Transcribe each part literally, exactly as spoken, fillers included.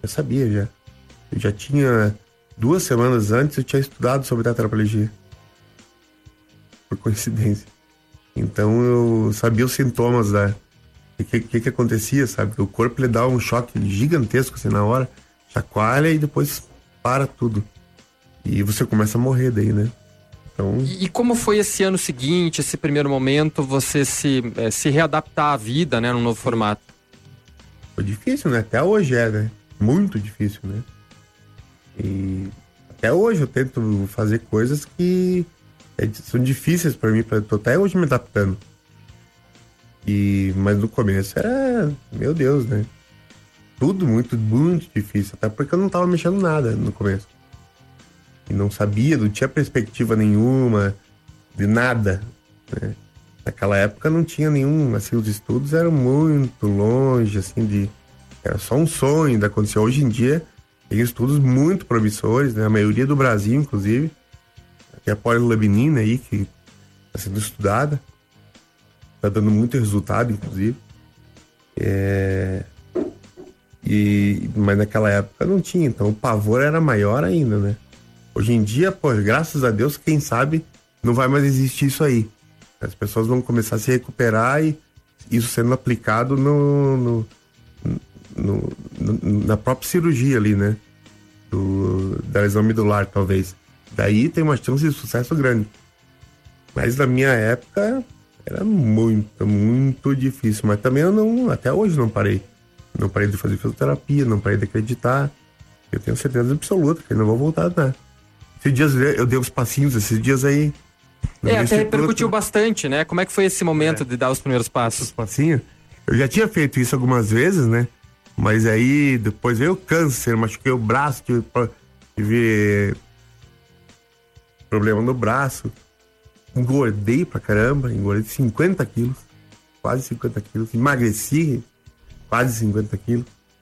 eu sabia já. Eu já tinha, duas semanas antes, eu tinha estudado sobre tetraplegia. Por coincidência. Então eu sabia os sintomas da... O que, que que acontecia, sabe? O corpo ele dá um choque gigantesco assim na hora, chacoalha e depois para tudo. E você começa a morrer daí, né? Então... E, e como foi esse ano seguinte, esse primeiro momento, você se, é, se readaptar à vida, né, num novo formato? Foi difícil, né? Até hoje é, né? Muito difícil, né? E até hoje eu tento fazer coisas que é, são difíceis pra mim, pra, tô até hoje me adaptando. E, mas no começo era, meu Deus, né? Tudo muito, muito difícil. Até porque eu não tava mexendo nada no começo. E não sabia, não tinha perspectiva nenhuma de nada, né? Naquela época não tinha nenhum, assim, os estudos eram muito longe, assim, de... Era só um sonho de acontecer. Hoje em dia tem estudos muito promissores, né? A maioria do Brasil, inclusive. Tem a polilobenina aí, que está sendo estudada. Tá dando muito resultado, inclusive. É... E... Mas naquela época não tinha, então o pavor era maior ainda, né? Hoje em dia, pô, graças a Deus, quem sabe não vai mais existir isso aí. As pessoas vão começar a se recuperar e isso sendo aplicado no, no, no, no na própria cirurgia ali, né? Do, da lesão medular, talvez. Daí tem uma chance de sucesso grande. Mas na minha época era muito, muito difícil. Mas também eu não, até hoje não parei. Não parei de fazer fisioterapia, não parei de acreditar. Eu tenho certeza absoluta que eu não vou voltar, né? Esses dias eu dei uns passinhos, esses dias aí. É, até repercutiu bastante, né? Como é que foi esse momento é, de dar os primeiros passos? Os passinhos. Eu já tinha feito isso algumas vezes, né? Mas aí depois veio o câncer, machuquei o braço, tive, tive problema no braço. Engordei pra caramba, engordei cinquenta quilos, quase cinquenta quilos. Emagreci quase cinquenta quilos.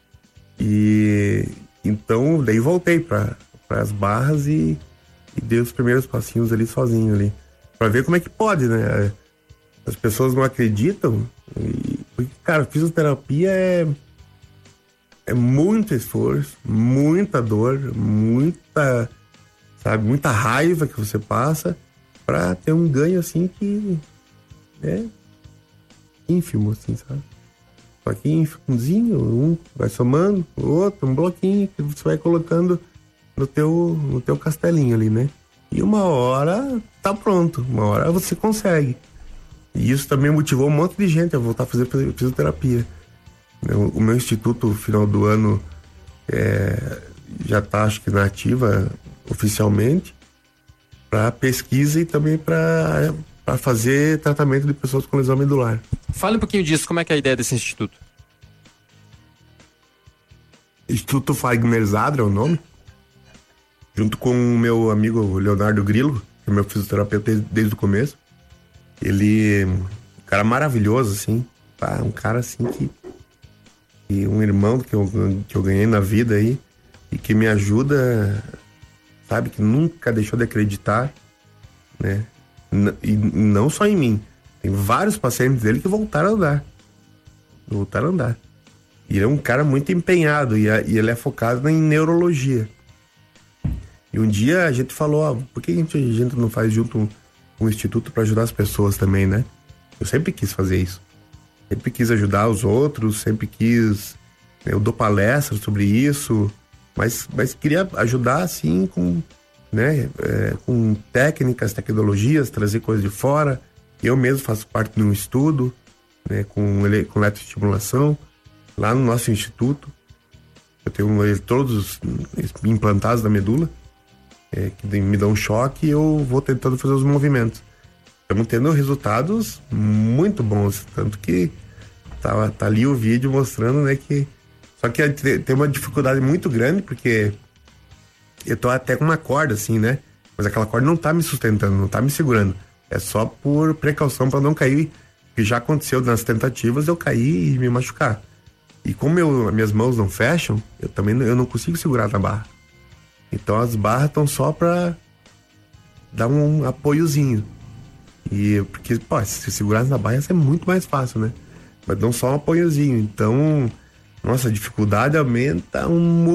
E então daí voltei pra, as barras e, e dei os primeiros passinhos ali sozinho ali. Pra ver como é que pode, né? As pessoas não acreditam. E, porque, cara, fisioterapia é, é muito esforço, muita dor, muita, sabe, muita raiva que você passa pra ter um ganho assim que é ínfimo, assim, sabe? Só que ínfimozinho, um vai somando, o outro, um bloquinho que você vai colocando no teu, no teu castelinho ali, né? E uma hora tá pronto, uma hora você consegue. E isso também motivou um monte de gente a voltar a fazer fisioterapia. O, o meu instituto, no final do ano, é, já tá, acho que, na ativa oficialmente, para pesquisa e também para para fazer tratamento de pessoas com lesão medular. Fale um pouquinho disso, como é que é a ideia desse instituto? Instituto Fagner Zadra é o nome. Junto com o meu amigo Leonardo Grilo, que é meu fisioterapeuta desde, desde o começo. Ele é um cara maravilhoso, assim. Tá? Um cara, assim, que... que um irmão que eu, que eu ganhei na vida aí. E que me ajuda, sabe? Que nunca deixou de acreditar, né? E não só em mim. Tem vários pacientes dele que voltaram a andar. Voltaram a andar. E ele é um cara muito empenhado. E, a, e ele é focado em neurologia. E um dia a gente falou, ó, por que a gente, a gente não faz junto um, um instituto para ajudar as pessoas também, né? Eu sempre quis fazer isso. Sempre quis ajudar os outros, sempre quis... Né, eu dou palestras sobre isso, mas, mas queria ajudar, assim, com, né, é, com técnicas, tecnologias, trazer coisas de fora. Eu mesmo faço parte de um estudo, né, com, ele, com eletroestimulação, lá no nosso instituto. Eu tenho eletrodos implantados na medula. É, que me dão um choque e eu vou tentando fazer os movimentos. Estamos tendo resultados muito bons, tanto que tá, tá ali o vídeo mostrando, né, que... Só que tem uma dificuldade muito grande, porque eu tô até com uma corda, assim, né, mas aquela corda não tá me sustentando, não tá me segurando. É só por precaução para não cair, que já aconteceu nas tentativas eu cair e me machucar. E como eu, minhas mãos não fecham, eu também eu não consigo segurar na barra. Então as barras estão só pra dar um apoiozinho. E porque, pô, se segurasse na barra ia ser muito mais fácil, né? Mas dão só um apoiozinho. Então, nossa, a dificuldade aumenta um